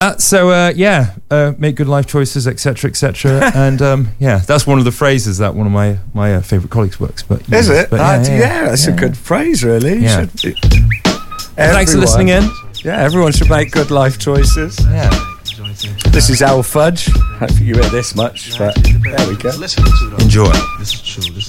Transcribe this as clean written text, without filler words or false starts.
Make good life choices, etc., etc. And that's one of the phrases that one of my favourite colleagues works. But is it? That's a good phrase, really. Yeah. Thanks for listening in. Yeah, everyone should make good life choices. Yeah. This is Al Fudge. Hopefully you hear this much, but there we go. Enjoy. This is true.